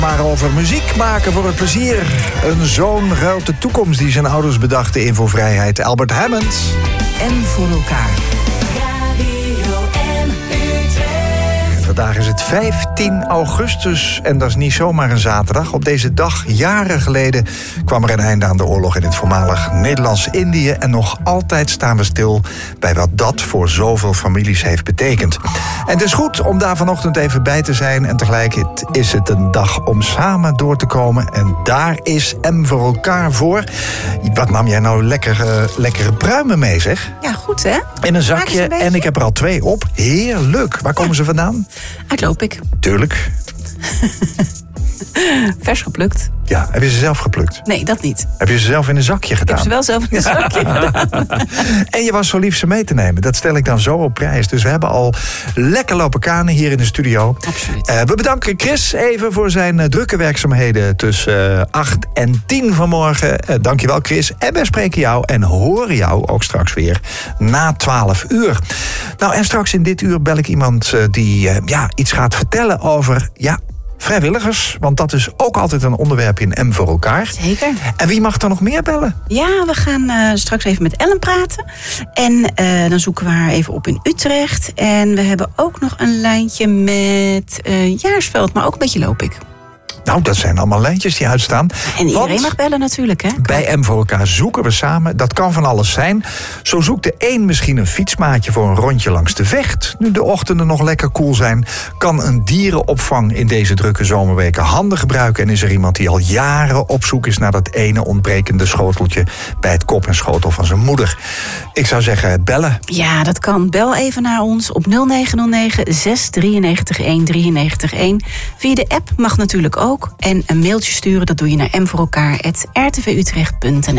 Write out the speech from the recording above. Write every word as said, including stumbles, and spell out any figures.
Maar over muziek maken voor het plezier. Een zoon ruilt de toekomst die zijn ouders bedachten in voor vrijheid. Albert Hammond. En voor elkaar. Vandaag is het vijftien augustus en dat is niet zomaar een zaterdag. Op deze dag, jaren geleden, kwam er een einde aan de oorlog in het voormalig Nederlands-Indië. En nog altijd staan we stil bij wat dat voor zoveel families heeft betekend. En het is goed om daar vanochtend even bij te zijn. En tegelijk is het een dag om samen door te komen. En daar is M voor elkaar voor. Wat nam jij nou lekker, uh, lekkere pruimen mee, zeg? Ja, goed hè? In een zakje een en ik heb er al twee op. Heerlijk. Waar komen ja. ze vandaan? Uit Lopik. Tuurlijk. Vers geplukt. Ja, heb je ze zelf geplukt? Nee, dat niet. Heb je ze zelf in een zakje gedaan? Ik heb ze wel zelf in een zakje gedaan. En je was zo lief ze mee te nemen. Dat stel ik dan zo op prijs. Dus we hebben al lekker lopen kanen hier in de studio. Absoluut. Uh, we bedanken Chris even voor zijn uh, drukke werkzaamheden tussen uh, acht en tien vanmorgen. Uh, dankjewel Chris. En wij spreken jou en horen jou ook straks weer na twaalf uur. Nou, en straks in dit uur bel ik iemand uh, die uh, ja, iets gaat vertellen over... ja. vrijwilligers, want dat is ook altijd een onderwerp in M voor elkaar. Zeker. En wie mag er nog meer bellen? Ja, we gaan uh, straks even met Ellen praten. En uh, dan zoeken we haar even op in Utrecht. En we hebben ook nog een lijntje met uh, Jaarsveld, maar ook een beetje Lopik. Nou, dat zijn allemaal lijntjes die uitstaan. En iedereen Want mag bellen natuurlijk, hè? bij M voor elkaar zoeken we samen. Dat kan van alles zijn. Zo zoekt de een misschien een fietsmaatje voor een rondje langs de Vecht. Nu de ochtenden nog lekker koel zijn. Kan een dierenopvang in deze drukke zomerweken handen gebruiken. En is er iemand die al jaren op zoek is naar dat ene ontbrekende schoteltje bij het kop en schotel van zijn moeder. Ik zou zeggen, bellen. Ja, dat kan. Bel even naar ons op nul negen nul negen zes drie negen een drie negen een. Via de app mag natuurlijk ook. En een mailtje sturen, dat doe je naar m voor elkaar apenstaartje r t v utrecht punt n l.